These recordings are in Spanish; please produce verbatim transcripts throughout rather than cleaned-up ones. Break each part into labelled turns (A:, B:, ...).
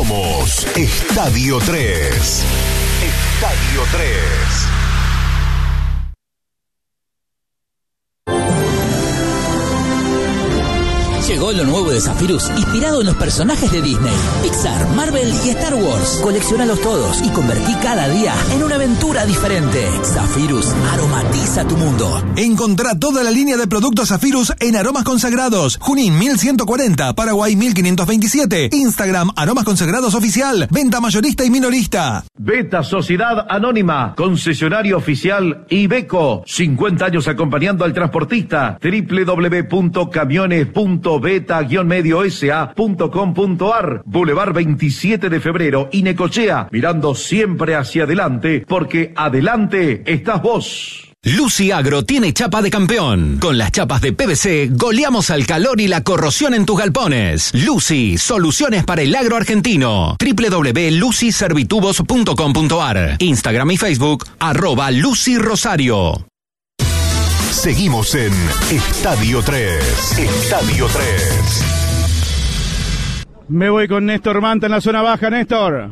A: Somos Estadio tres. Estadio tres.
B: Llegó lo nuevo de Zephyrus, inspirado en los personajes de Disney, Pixar, Marvel y Star Wars. Colecciónalos todos y convertí cada día en una aventura diferente. Zephyrus aromatiza tu mundo.
C: Encontrá toda la línea de productos Zephyrus en Aromas Consagrados. Junín mil ciento cuarenta, Paraguay mil quinientos veintisiete. Instagram Aromas Consagrados Oficial. Venta mayorista y minorista.
D: Beta Sociedad Anónima, concesionario oficial Iveco. cincuenta años acompañando al transportista. doble u doble u doble u punto camiones punto beta guion medio s a punto com punto a r. Boulevard veintisiete de febrero y Necochea, mirando siempre hacia adelante, porque adelante estás vos.
E: Lucy Agro tiene chapa de campeón. Con las chapas de P V C goleamos al calor y la corrosión en tus galpones. Lucy, soluciones para el agro argentino. doble u doble u doble u punto lucy servitubos punto com punto a r. Instagram y Facebook, arroba Lucy Rosario.
A: Seguimos en Estadio tres. Estadio tres.
F: Me voy con Néstor Manta en la zona baja. Néstor.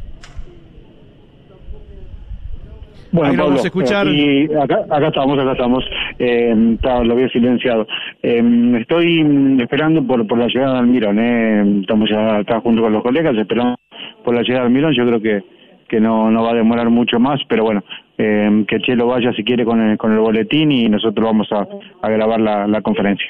G: Bueno,
F: ahí
G: Pablo,
F: vamos a escuchar.
G: Y acá, acá estamos, acá estamos. Eh, está, lo había silenciado. Eh, estoy esperando por, por la llegada de Almirón. Eh. Estamos ya acá junto con los colegas, esperando por la llegada de Almirón. Yo creo que, que no, no va a demorar mucho más, pero bueno. Eh, que Chelo vaya si quiere con el, con el boletín y nosotros vamos a, a grabar la, la conferencia.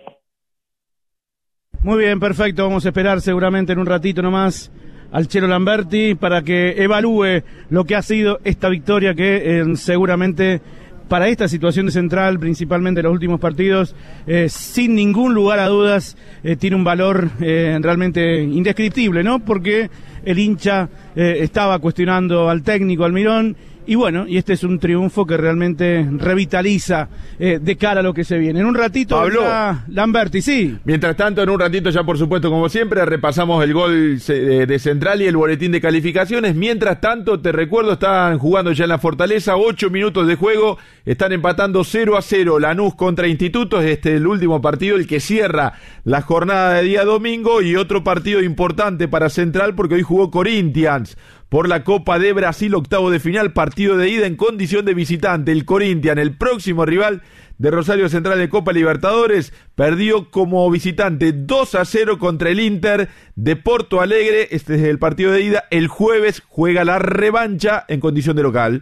F: Muy bien, perfecto. Vamos a esperar seguramente en un ratito nomás al Chelo Lamberti para que evalúe lo que ha sido esta victoria que eh, seguramente para esta situación de Central, principalmente en los últimos partidos, eh, sin ningún lugar a dudas, eh, tiene un valor eh, realmente indescriptible, ¿no? Porque el hincha eh, estaba cuestionando al técnico Almirón. Y bueno, y este es un triunfo que realmente revitaliza eh, de cara a lo que se viene. En un ratito,
H: Pablo,
F: Lamberti, sí.
H: Mientras tanto, en un ratito ya, por supuesto, como siempre, repasamos el gol de Central y el boletín de calificaciones. Mientras tanto, te recuerdo, están jugando ya en la Fortaleza, ocho minutos de juego, están empatando cero a cero Lanús contra Institutos. Este es el último partido, el que cierra la jornada de día domingo, y otro partido importante para Central porque hoy jugó Corinthians por la Copa de Brasil, octavo de final, partido de ida en condición de visitante. El Corinthians, el próximo rival de Rosario Central de Copa Libertadores, perdió como visitante dos a cero contra el Inter de Porto Alegre. Este es el partido de ida. El jueves juega la revancha en condición de local.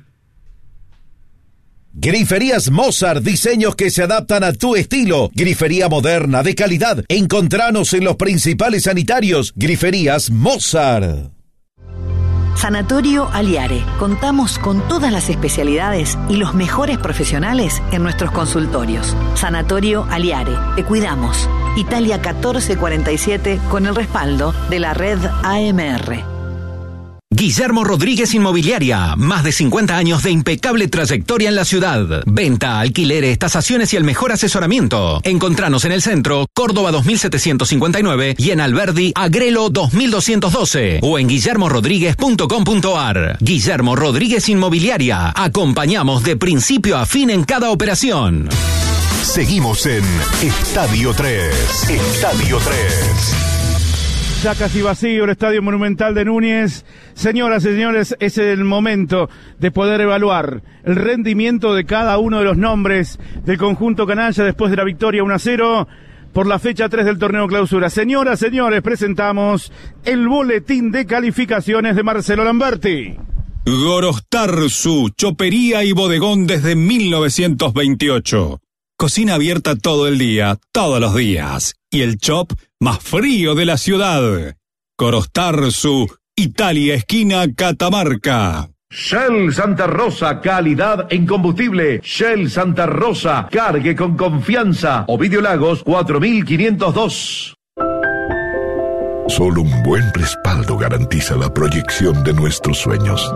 A: Griferías Mozart, diseños que se adaptan a tu estilo. Grifería moderna, de calidad. Encontranos en los principales sanitarios. Griferías Mozart.
I: Sanatorio Aliare. Contamos con todas las especialidades y los mejores profesionales en nuestros consultorios. Sanatorio Aliare. Te cuidamos. Italia catorce cuarenta y siete con el respaldo de la red A M R.
E: Guillermo Rodríguez Inmobiliaria, más de cincuenta años de impecable trayectoria en la ciudad. Venta, alquileres, tasaciones y el mejor asesoramiento. Encontranos en el centro, Córdoba dos mil setecientos cincuenta y nueve, y en Alberdi, Agrelo dos mil doscientos doce, o en guillermo rodríguez punto com punto a r. Guillermo Rodríguez Inmobiliaria, acompañamos de principio a fin en cada operación.
A: Seguimos en Estadio tres. Estadio tres.
F: Ya casi vacío el Estadio Monumental de Núñez. Señoras y señores, es el momento de poder evaluar el rendimiento de cada uno de los nombres del conjunto canalla después de la victoria uno a cero por la fecha tres del torneo clausura. Señoras y señores, presentamos el boletín de calificaciones de Marcelo Lamberti.
J: Gorostarzu, chopería y bodegón desde mil novecientos veintiocho. Cocina abierta todo el día, todos los días. Y el chop más frío de la ciudad. Gorostarzu, Italia, esquina Catamarca.
D: Shell Santa Rosa, calidad en combustible. Shell Santa Rosa, cargue con confianza. Ovidio Lagos, cuatro mil quinientos dos.
A: Solo un buen respaldo garantiza la proyección de nuestros sueños.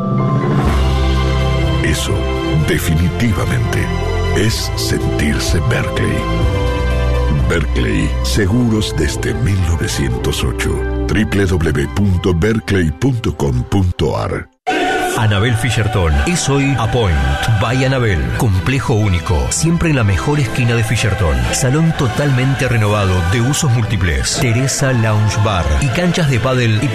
A: Eso, definitivamente, es sentirse Berkeley. Berkeley, seguros desde mil novecientos ocho. doble u doble u doble u punto berkeley punto com punto a r.
K: Anabel Fisherton es hoy Appoint by Anabel. Complejo único, siempre en la mejor esquina de Fisherton. Salón totalmente renovado de usos múltiples. Teresa Lounge Bar y canchas de pádel y